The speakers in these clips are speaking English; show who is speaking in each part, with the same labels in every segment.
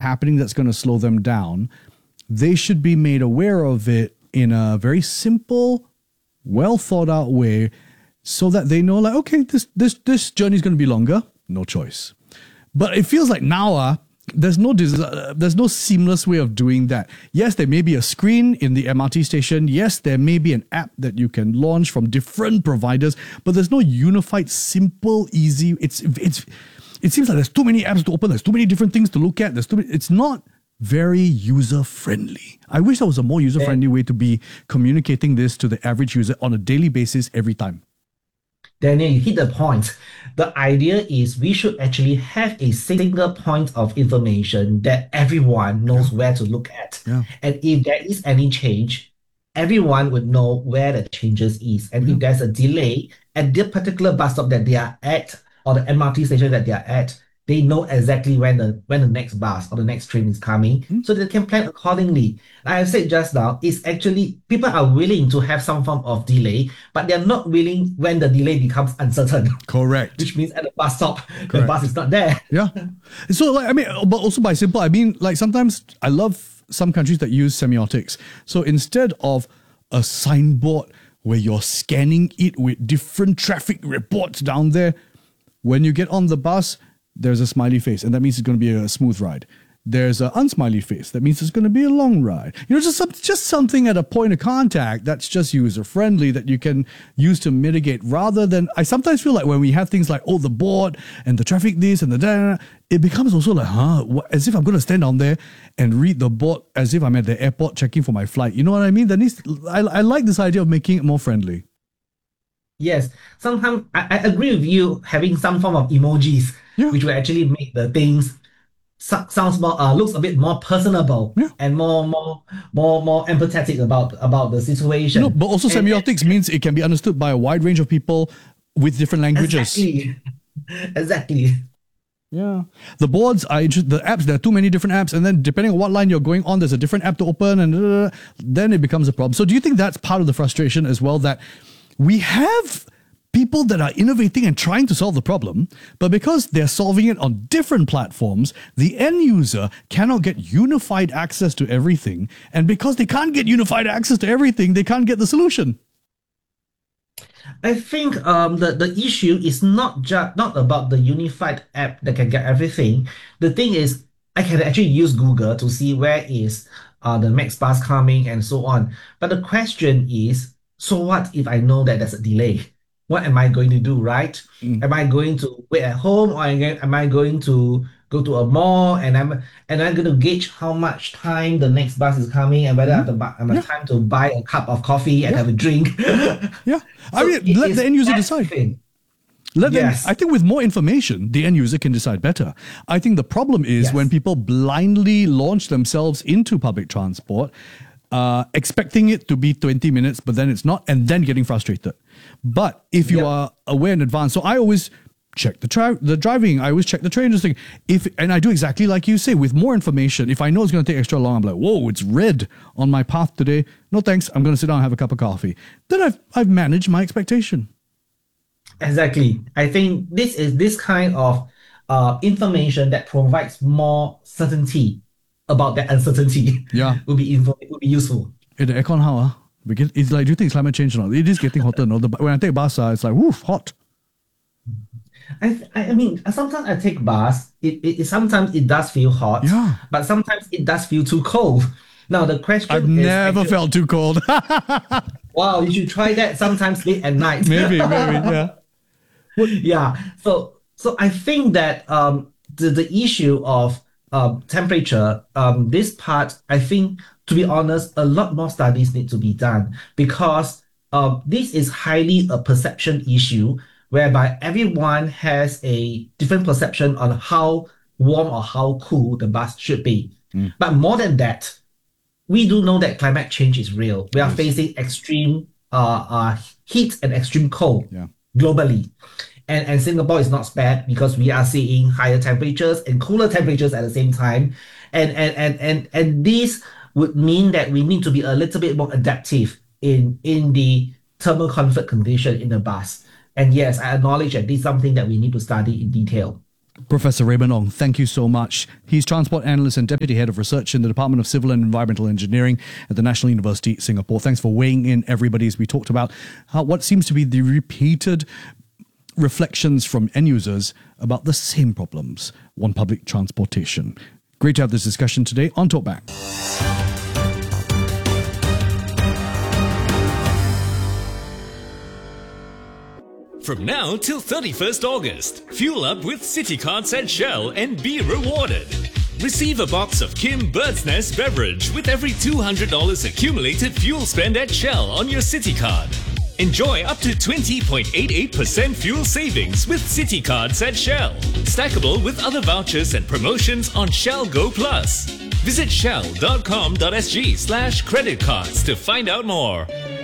Speaker 1: happening that's going to slow them down, they should be made aware of it in a very simple, well thought out way, so that they know, like, okay, this journey is going to be longer. No choice. But it feels like now, there's no seamless way of doing that. Yes, there may be a screen in the MRT station. Yes, there may be an app that you can launch from different providers, but there's no unified, simple, easy. It seems like there's too many apps to open. There's too many different things to look at. It's not very user-friendly. I wish there was a more user-friendly way to be communicating this to the average user on a daily basis every time.
Speaker 2: Daniel, you hit the point. The idea is we should actually have a single point of information that everyone knows where to look at.
Speaker 1: Yeah.
Speaker 2: And if there is any change, everyone would know where the changes is. And if there's a delay at the particular bus stop that they are at, or the MRT station that they are at, they know exactly when the next bus or the next train is coming, so they can plan accordingly. Like I said just now, it's actually people are willing to have some form of delay, but they're not willing when the delay becomes uncertain.
Speaker 1: Correct.
Speaker 2: Which means at the bus stop, the bus is not there.
Speaker 1: Yeah. So, but also by simple, sometimes I love some countries that use semiotics. So instead of a signboard where you're scanning it with different traffic reports down there, when you get on the bus, there's a smiley face, and that means it's going to be a smooth ride. There's an unsmiley face. That means it's going to be a long ride. Just something at a point of contact that's just user-friendly that you can use to mitigate, rather than, I sometimes feel like when we have things like, the board and the traffic this and the that, it becomes also like, as if I'm going to stand down there and read the board as if I'm at the airport checking for my flight. You know what I mean? I like this idea of making it more friendly.
Speaker 2: Yes, sometimes I agree with you having some form of emojis, which will actually make the things sounds more looks a bit more personable and more empathetic about the situation.
Speaker 1: But also semiotics means it can be understood by a wide range of people with different languages.
Speaker 2: Exactly.
Speaker 1: Yeah. The boards are the apps, there are too many different apps, and then depending on what line you're going on, there's a different app to open, and then it becomes a problem. So do you think that's part of the frustration as well, that we have people that are innovating and trying to solve the problem, but because they're solving it on different platforms, the end user cannot get unified access to everything, and because they can't get unified access to everything, they can't get the solution?
Speaker 2: I think the issue is not about the unified app that can get everything. The thing is, I can actually use Google to see where is the next bus coming and so on. But the question is, so what if I know that there's a delay? What am I going to do, right? Am I going to wait at home, or am I going to go to a mall, and I'm going to gauge how much time the next bus is coming, and whether I have time to buy a cup of coffee and have a drink?
Speaker 1: Yeah. So let the end user decide. I think with more information, the end user can decide better. I think the problem is when people blindly launch themselves into public transport, expecting it to be 20 minutes, but then it's not, and then getting frustrated. But if you are aware in advance, so I always check the driving, I always check the train, and I do exactly like you say, with more information. If I know it's going to take extra long, I'm like, whoa, it's red on my path today. No thanks, I'm going to sit down and have a cup of coffee. Then I've managed my expectation.
Speaker 2: Exactly. I think this is this kind of information that provides more certainty about that uncertainty. Would be useful.
Speaker 1: In the aircon, how? It's like, do you think it's climate change or not? It is getting hotter. No? When I take bus, it's like, woof, hot.
Speaker 2: I mean, sometimes I take bus. Sometimes it does feel hot. But sometimes it does feel too cold. Now the question
Speaker 1: I've never felt too cold.
Speaker 2: Wow, you should try that sometimes late at night.
Speaker 1: Maybe, yeah.
Speaker 2: Yeah. So I think that the issue of temperature, this part, I think, to be honest, a lot more studies need to be done, because this is highly a perception issue, whereby everyone has a different perception on how warm or how cool the bus should be. But more than that, we do know that climate change is real. We are facing extreme heat and extreme cold globally. And Singapore is not spared, because we are seeing higher temperatures and cooler temperatures at the same time. And this would mean that we need to be a little bit more adaptive in the thermal comfort condition in the bus. And yes, I acknowledge that this is something that we need to study in detail.
Speaker 1: Professor Raymond Ong, thank you so much. He's Transport Analyst and Deputy Head of Research in the Department of Civil and Environmental Engineering at the National University, Singapore. Thanks for weighing in, everybody, as we talked about what seems to be the repeated reflections from end users about the same problems on public transportation. Great to have this discussion today on Talkback.
Speaker 3: From now till 31st August, fuel up with City Cards at Shell and be rewarded. Receive a box of Kim Bird's Nest beverage with every $200 accumulated fuel spend at Shell on your City Card. Enjoy up to 20.88% fuel savings with City Cards at Shell. Stackable with other vouchers and promotions on Shell Go Plus. Visit shell.com.sg/credit cards to find out more.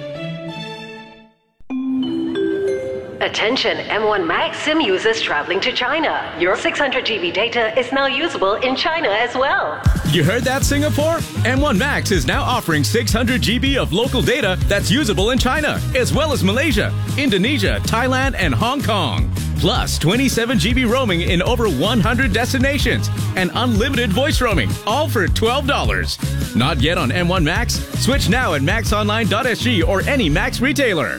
Speaker 4: Attention M1 Max SIM users traveling to China. Your 600 GB data is now usable in China as well.
Speaker 5: You heard that, Singapore? M1 Max is now offering 600 GB of local data that's usable in China, as well as Malaysia, Indonesia, Thailand, and Hong Kong. Plus 27 GB roaming in over 100 destinations and unlimited voice roaming, all for $12. Not yet on M1 Max? Switch now at maxonline.sg or any Max retailer.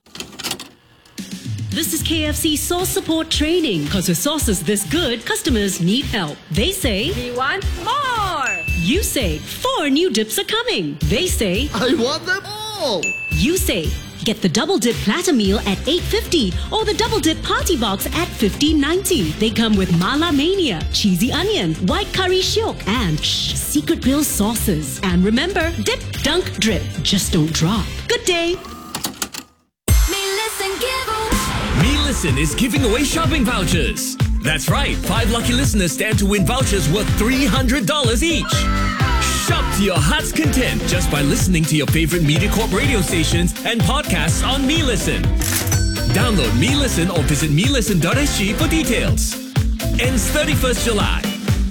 Speaker 6: This is KFC sauce support training. Because with sauces this good, customers need help. They say,
Speaker 7: we want more.
Speaker 6: You say, 4 new dips are coming. They say,
Speaker 8: I want them all.
Speaker 6: You say, get the double dip platter meal at $8.50 or the double dip party box at $15.90. They come with Mala Mania, cheesy onion, white curry shiok, and secret grill sauces. And remember, dip, dunk, drip. Just don't drop. Good day.
Speaker 3: MeListen is giving away shopping vouchers. That's right, 5 lucky listeners stand to win vouchers worth $300 each. Shop to your heart's content just by listening to your favorite MediaCorp radio stations and podcasts on MeListen. Download MeListen or visit melisten.sg for details. Ends 31st July.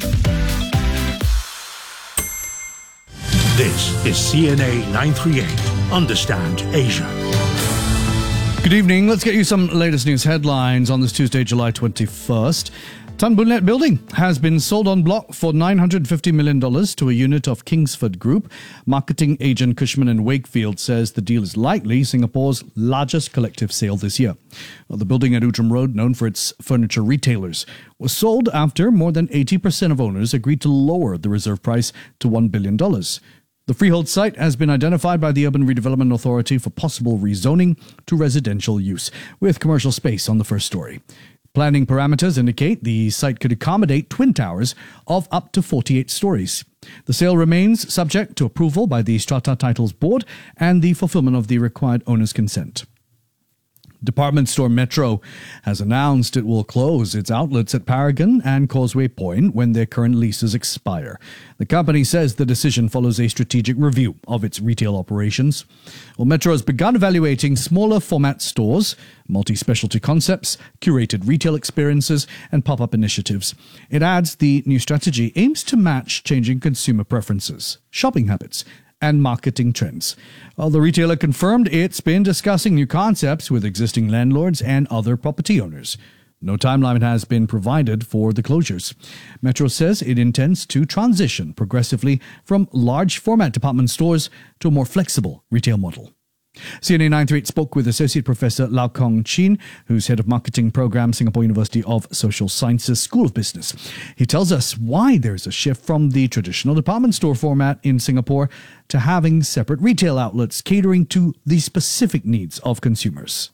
Speaker 9: This is CNA 938. Understand Asia.
Speaker 1: Good evening. Let's get you some latest news headlines on this Tuesday, July 21st. Tan Boon Let Building has been sold en bloc for $950 million to a unit of Kingsford Group. Marketing agent Cushman & Wakefield says the deal is likely Singapore's largest collective sale this year. The building at Outram Road, known for its furniture retailers, was sold after more than 80% of owners agreed to lower the reserve price to $1 billion. The freehold site has been identified by the Urban Redevelopment Authority for possible rezoning to residential use, with commercial space on the first story. Planning parameters indicate the site could accommodate twin towers of up to 48 stories. The sale remains subject to approval by the Strata Titles Board and the fulfillment of the required owner's consent. Department store Metro has announced it will close its outlets at Paragon and Causeway Point when their current leases expire. The company says the decision follows a strategic review of its retail operations. Well, Metro has begun evaluating smaller format stores, multi-specialty concepts, curated retail experiences, and pop-up initiatives. It adds the new strategy aims to match changing consumer preferences, shopping habits, and marketing trends. Well, the retailer confirmed it's been discussing new concepts with existing landlords and other property owners. No timeline has been provided for the closures. Metro says it intends to transition progressively from large format department stores to a more flexible retail model. CNA 938 spoke with Associate Professor Lau Kong Chin, who's Head of Marketing Program, Singapore University of Social Sciences School of Business. He tells us why there's a shift from the traditional department store format in Singapore to having separate retail outlets catering to the specific needs of consumers.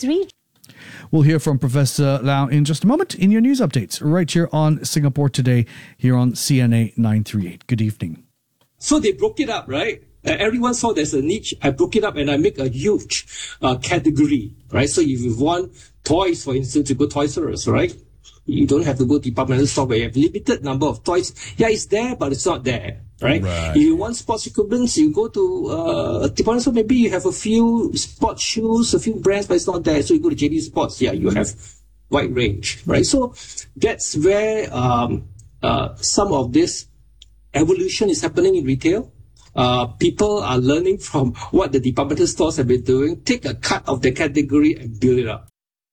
Speaker 1: We'll hear from Professor Lau in just a moment in your news updates, right here on Singapore Today, here on CNA 938. Good evening.
Speaker 10: So they broke it up, right? Everyone saw there's a niche. I broke it up and I make a huge category, right? So if you want toys, for instance, you go Toys R Us, right? You don't have to go to departmental store where you have limited number of toys. Yeah, it's there, but it's not there, right? If you want sports equipment, you go to departmental store. Maybe you have a few sports shoes, a few brands, but it's not there. So you go to JD Sports. Yeah, you have wide range, right? So that's where some of this evolution is happening in retail. People are learning from what the departmental stores have been doing, take a cut of the category and build it up.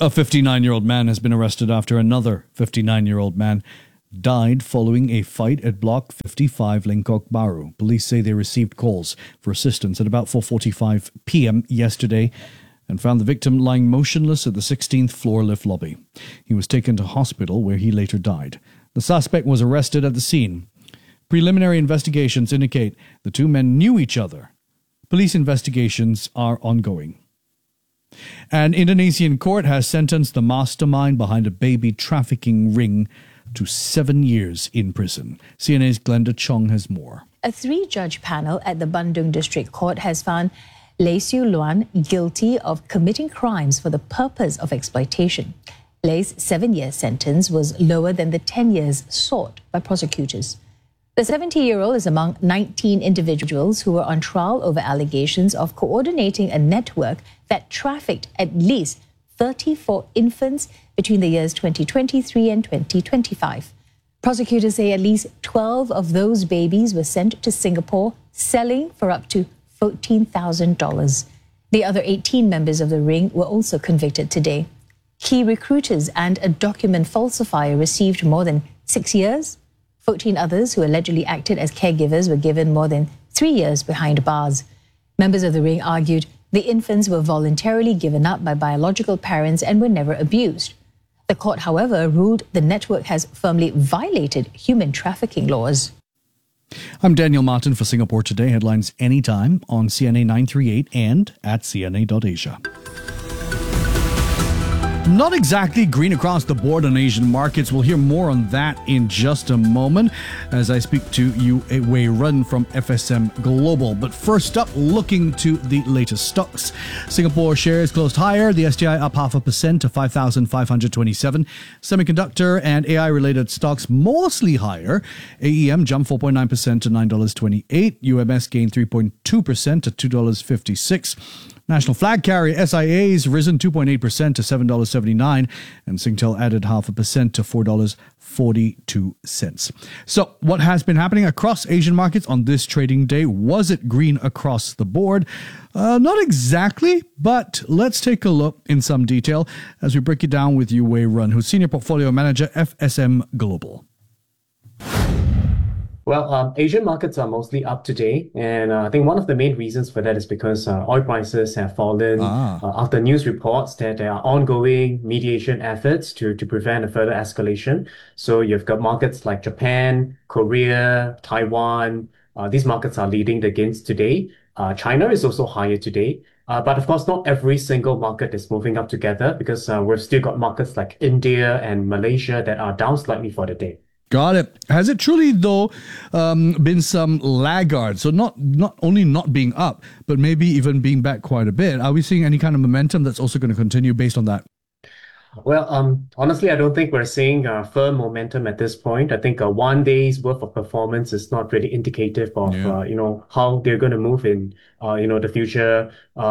Speaker 1: A 59-year-old man has been arrested after another 59-year-old man died following a fight at Block 55 Lengkok Bahru. Police say they received calls for assistance at about 4:45 p.m. yesterday and found the victim lying motionless at the 16th floor lift lobby. He was taken to hospital where he later died. The suspect was arrested at the scene. Preliminary investigations indicate the two men knew each other. Police investigations are ongoing. An Indonesian court has sentenced the mastermind behind a baby trafficking ring to 7 years in prison. CNA's Glenda Chong has more.
Speaker 7: A 3-judge panel at the Bandung District Court has found Lei Siu Luan guilty of committing crimes for the purpose of exploitation. Lei's 7-year sentence was lower than the 10 years sought by prosecutors. The 70-year-old is among 19 individuals who were on trial over allegations of coordinating a network that trafficked at least 34 infants between the years 2023 and 2025. Prosecutors say at least 12 of those babies were sent to Singapore, selling for up to $14,000. The other 18 members of the ring were also convicted today. Key recruiters and a document falsifier received more than 6 years. 14 others who allegedly acted as caregivers were given more than 3 years behind bars. Members of the ring argued the infants were voluntarily given up by biological parents and were never abused. The court, however, ruled the network has firmly violated human trafficking laws.
Speaker 1: I'm Daniel Martin for Singapore Today. Headlines anytime on CNA 938 and at cna.asia. Not exactly green across the board on Asian markets. We'll hear more on that in just a moment as I speak to Yu Wei Run from FSM Global. But first up, looking to the latest stocks. Singapore shares closed higher. The STI up 0.5% to 5,527. Semiconductor and AI-related stocks mostly higher. AEM jumped 4.9% to $9.28. UMS gained 3.2% to $2.56. National flag carrier SIA's risen 2.8% to $7.79, and Singtel added 0.5% to $4.42. So, what has been happening across Asian markets on this trading day? Was it green across the board? Not exactly, but let's take a look in some detail as we break it down with Yu Wei Run, who's Senior Portfolio Manager, FSM Global.
Speaker 8: Well, Asian markets are mostly up today, and I think one of the main reasons for that is because oil prices have fallen after news reports that there are ongoing mediation efforts to prevent a further escalation. So you've got markets like Japan, Korea, Taiwan. These markets are leading the gains today. China is also higher today. But of course, not every single market is moving up together because we've still got markets like India and Malaysia that are down slightly for the day.
Speaker 1: Got it. Has it truly, though, been some laggards? So not only not being up, but maybe even being back quite a bit. Are we seeing any kind of momentum that's also going to continue based on that?
Speaker 8: Well, honestly, I don't think we're seeing firm momentum at this point. I think 1 day's worth of performance is not really indicative of how they're going to move in the future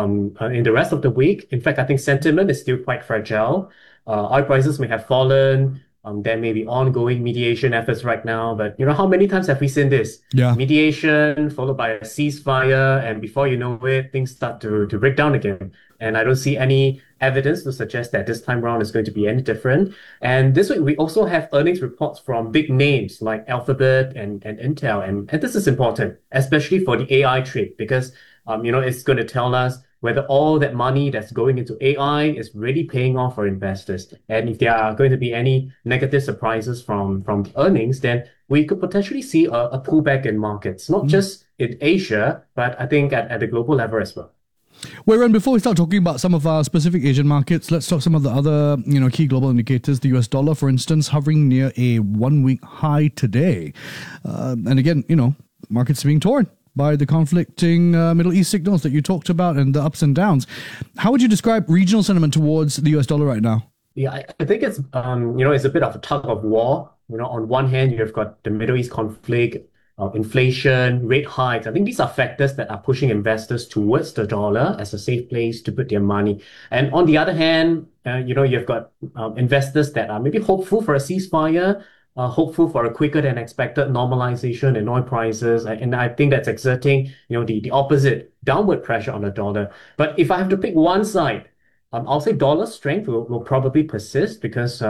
Speaker 8: in the rest of the week. In fact, I think sentiment is still quite fragile. Oil prices may have fallen. There may be ongoing mediation efforts right now, but how many times have we seen this?
Speaker 1: Yeah.
Speaker 8: Mediation followed by a ceasefire, and before you know it, things start to break down again. And I don't see any evidence to suggest that this time around is going to be any different. And this week, we also have earnings reports from big names like Alphabet and Intel. And this is important, especially for the AI trade, because it's going to tell us whether all that money that's going into AI is really paying off for investors. And if there are going to be any negative surprises from the earnings, then we could potentially see a pullback in markets, not just in Asia, but I think at the global level as well.
Speaker 1: Well, Ren, before we start talking about some of our specific Asian markets, let's talk some of the other key global indicators. The US dollar, for instance, hovering near a 1-week high today. And again, markets being torn by the conflicting Middle East signals that you talked about and the ups and downs. How would you describe regional sentiment towards the US dollar right now?
Speaker 8: Yeah, I think it's, it's a bit of a tug of war. On one hand, you've got the Middle East conflict, inflation, rate hikes. I think these are factors that are pushing investors towards the dollar as a safe place to put their money. And on the other hand, you've got investors that are maybe hopeful for a ceasefire, hopeful for a quicker than expected normalization in oil prices. And I think that's exerting, the opposite downward pressure on the dollar. But if I have to pick one side, I'll say dollar strength will probably persist because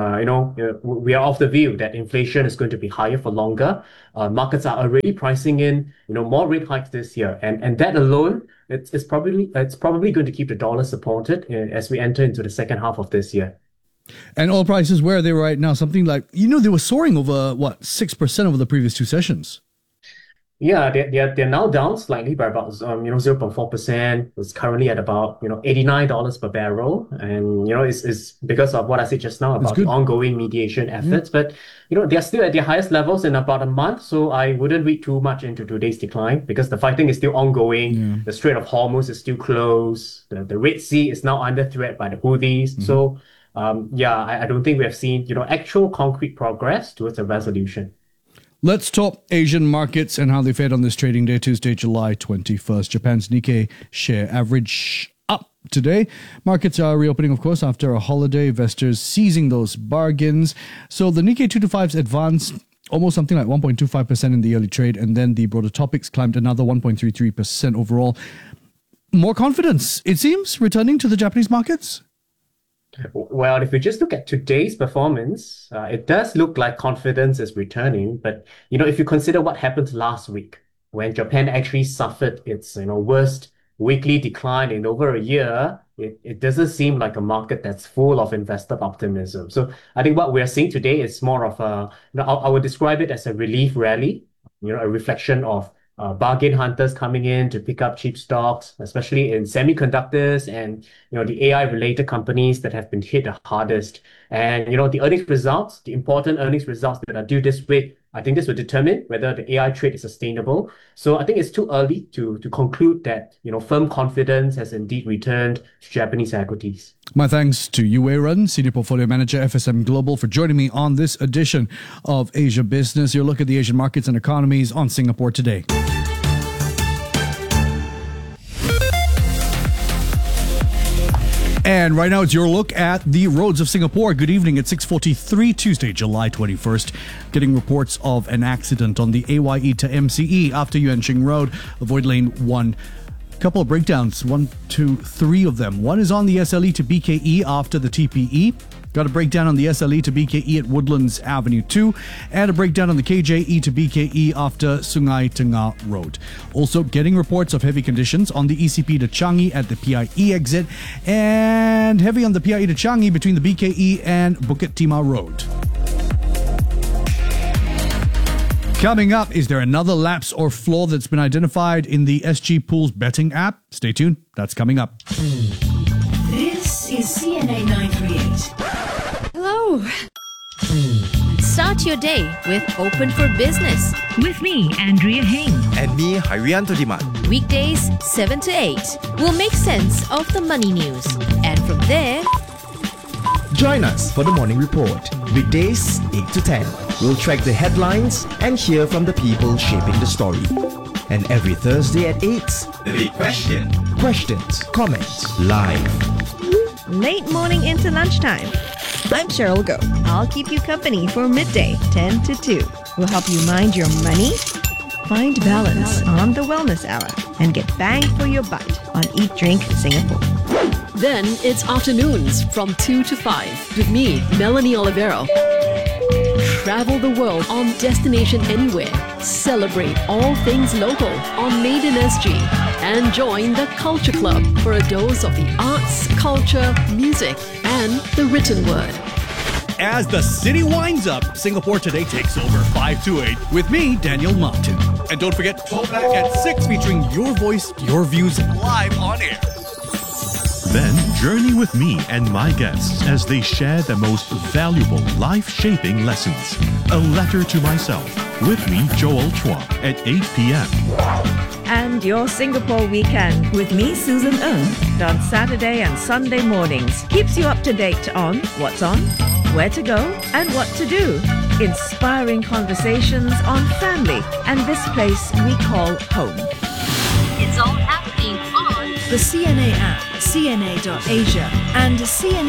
Speaker 8: we are of the view that inflation is going to be higher for longer. Markets are already pricing in more rate hikes this year, and that alone it's probably going to keep the dollar supported as we enter into the second half of this year.
Speaker 1: And oil prices, where are they right now? Something like they were soaring over 6% over the previous two sessions.
Speaker 8: Yeah, they're now down slightly by about 0.4%. It's currently at about $89 per barrel, and it's because of what I said just now about the ongoing mediation efforts. But they're still at their highest levels in about a month, so I wouldn't read too much into today's decline because the fighting is still ongoing. Yeah. The Strait of Hormuz is still closed. The Red Sea is now under threat by the Houthis. Mm-hmm. So I don't think we have seen actual concrete progress towards a resolution.
Speaker 1: Let's talk Asian markets and how they fared on this trading day, Tuesday, July 21st. Japan's Nikkei share average up today. Markets are reopening, of course, after a holiday. Investors seizing those bargains. So the Nikkei 225's advanced almost something like 1.25% in the early trade, and then the broader topics climbed another 1.33% overall. More confidence, it seems, returning to the Japanese markets?
Speaker 8: Well, if we just look at today's performance, it does look like confidence is returning. But, if you consider what happened last week, when Japan actually suffered its, worst weekly decline in over a year, it doesn't seem like a market that's full of investor optimism. So I think what we're seeing today is more of I would describe it as a relief rally, a reflection of bargain hunters coming in to pick up cheap stocks, especially in semiconductors and the AI-related companies that have been hit the hardest. And the earnings results, the important earnings results that are due this week, I think this will determine whether the AI trade is sustainable. So I think it's too early to conclude that firm confidence has indeed returned to Japanese equities.
Speaker 1: My thanks to Yu Wei-ren, Senior Portfolio Manager, FSM Global, for joining me on this edition of Asia Business. Your look at the Asian markets and economies on Singapore Today. And right now it's your look at the roads of Singapore. Good evening at 6:43, Tuesday, July 21st. Getting reports of an accident on the AYE to MCE after Yuan Ching Road. Avoid lane 1. Couple of breakdowns, 1, 2, 3 of them. One is on the SLE to BKE after the TPE. Got a breakdown on the SLE to BKE at Woodlands Avenue 2, and a breakdown on the KJE to BKE after Sungai Tengah Road. Also getting reports of heavy conditions on the ECP to Changi at the PIE exit, and heavy on the PIE to Changi between the BKE and Bukit Timah Road. Coming up, is there another lapse or flaw that's been identified in the SG Pools betting app? Stay tuned, that's coming up.
Speaker 11: This is CNA 938.
Speaker 12: Hello. Start your day with Open for Business.
Speaker 11: With me, Andrea Heng.
Speaker 13: And me, Hairianto Diman.
Speaker 12: Weekdays, 7 to 8. We'll make sense of the money news. And from there,
Speaker 14: join us for the morning report. Weekdays, 8 to 10. We'll track the headlines and hear from the people shaping the story. And every Thursday at 8,
Speaker 13: The Big Question.
Speaker 14: Questions, comments, live.
Speaker 15: Late morning into lunchtime. I'm Cheryl Go. I'll keep you company for midday, 10 to 2. We'll help you mind your money, find balance on the Wellness Hour, and get bang for your buck on Eat Drink Singapore.
Speaker 16: Then it's afternoons from 2 to 5 with me, Melanie Olivero. Travel the world on Destination Anywhere. Celebrate all things local on Made in SG. And join the Culture Club for a dose of the arts, culture, music, and the written word.
Speaker 1: As the city winds up, Singapore Today takes over 5 to 8 with me, Daniel Martin. And don't forget, Tallback at 6 featuring your voice, your views live on air.
Speaker 17: Then journey with me and my guests as they share the most valuable life-shaping lessons. A Letter to Myself with me, Joel Chua, at 8 p.m.
Speaker 15: And your Singapore weekend with me, Susan Ng, on Saturday and Sunday mornings. Keeps you up to date on what's on, where to go, and what to do. Inspiring conversations on family and this place we call home.
Speaker 11: It's all happening on the CNA app, CNA.Asia, and CNA